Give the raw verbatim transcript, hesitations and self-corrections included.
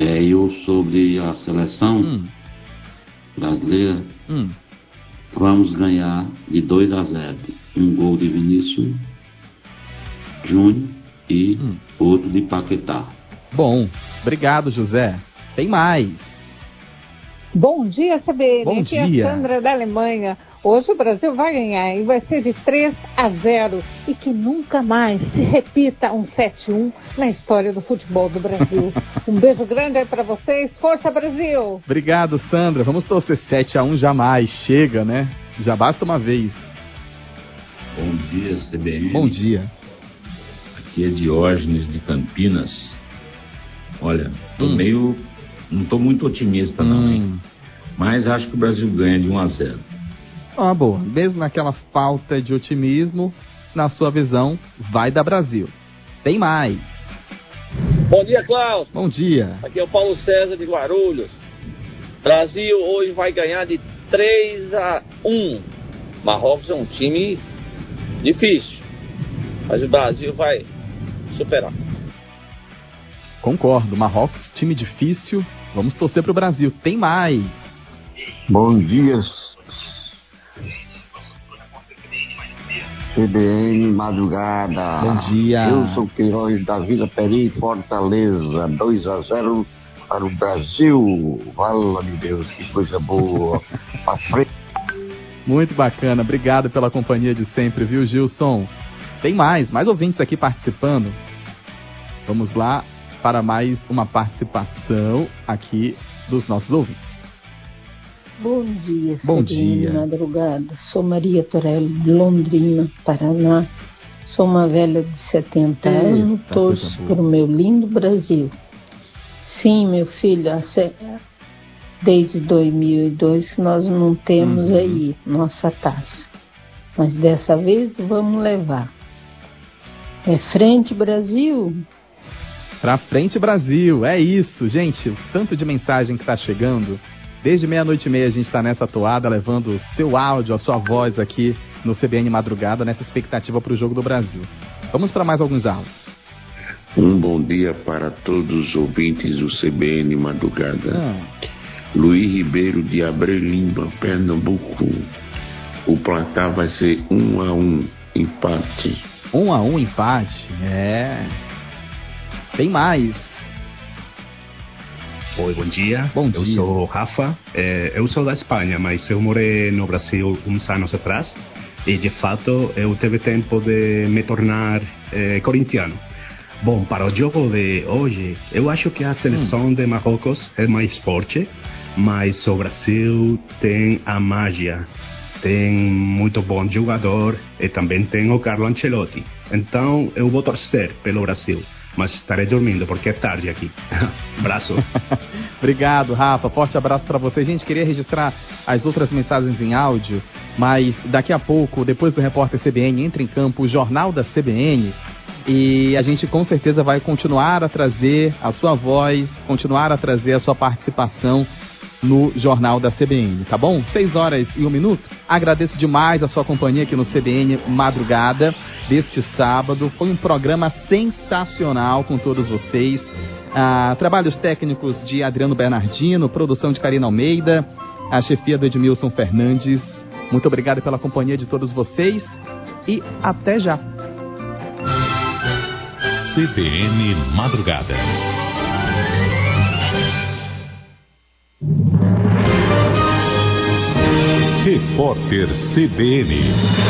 É, eu sobre a seleção Hum. brasileira, Hum. vamos ganhar de dois a zero. Um gol de Vinícius Júnior e Hum. outro de Paquetá. Bom, obrigado, José. Tem mais. Bom dia, C B N. Bom Aqui é dia. a Sandra da Alemanha. Hoje o Brasil vai ganhar e vai ser de três a zero. E que nunca mais se repita um sete a um na história do futebol do Brasil. Um beijo grande aí pra vocês. Força, Brasil! Obrigado, Sandra. Vamos torcer sete a um jamais. Chega, né? Já basta uma vez. Bom dia, C B N. Bom dia. Aqui é Diógenes de Campinas. Olha, tô Hum. meio... Não tô muito otimista, não, hein? Hum. Mas acho que o Brasil ganha de um a zero. Ah, boa. Mesmo naquela falta de otimismo, na sua visão, vai dar Brasil. Tem mais. Bom dia, Klaus. Bom dia. Aqui é o Paulo César de Guarulhos. Brasil hoje vai ganhar de três a um. Marrocos é um time difícil, mas o Brasil vai superar. Concordo. Marrocos, time difícil. Vamos torcer pro Brasil. Tem mais. Bom dia, C B N Madrugada. Bom dia. Eu sou Queiroz da Vila Peri, Fortaleza. dois a zero para o Brasil. Vala de Deus, que coisa boa. Pra frente. Muito bacana. Obrigado pela companhia de sempre, viu, Gilson? Tem mais. Mais ouvintes aqui participando. Vamos lá para mais uma participação aqui dos nossos ouvintes. Bom dia, Bom C B N dia. Madrugada. Sou Maria Torelli, de Londrina, Paraná. Sou uma velha de setenta Eita, anos, torço coisa boa. para o meu lindo Brasil. Sim, meu filho, a se- desde dois mil e dois que nós não temos Uhum. aí nossa taça. Mas dessa vez vamos levar. É frente, Brasil. Pra frente, Brasil. É isso, gente. O tanto de mensagem que tá chegando. Desde meia-noite e meia a gente tá nessa toada, levando o seu áudio, a sua voz aqui no C B N Madrugada, nessa expectativa pro jogo do Brasil. Vamos para mais alguns áudios. Um bom dia para todos os ouvintes do C B N Madrugada. Ah, Luiz Ribeiro de Abreu Lima, Pernambuco. O placar vai ser um a um, empate. um a um, empate. É. Tem mais. Oi, bom dia. Bom Eu dia. sou Rafa. É, eu sou da Espanha, mas eu morei no Brasil uns anos atrás. E, de fato, eu tive tempo de me tornar é, corintiano. Bom, para o jogo de hoje, eu acho que a seleção Hum. de Marrocos é mais forte, mas o Brasil tem a magia. Tem muito bom jogador e também tem o Carlo Ancelotti. Então, eu vou torcer pelo Brasil. Mas estarei dormindo porque é tarde aqui. Abraço. Obrigado, Rafa. Forte abraço para você. Gente, queria registrar as outras mensagens em áudio, mas daqui a pouco, depois do Repórter C B N, entra em campo o Jornal da C B N e a gente com certeza vai continuar a trazer a sua voz, continuar a trazer a sua participação no Jornal da C B N, tá bom? seis horas e um minuto. Agradeço demais a sua companhia aqui no C B N Madrugada deste sábado. Foi um programa sensacional com todos vocês. Ah, trabalhos técnicos de Adriano Bernardino, produção de Karina Almeida, a chefia do Edmilson Fernandes. Muito obrigado pela companhia de todos vocês e até já. C B N Madrugada. Repórter C B N.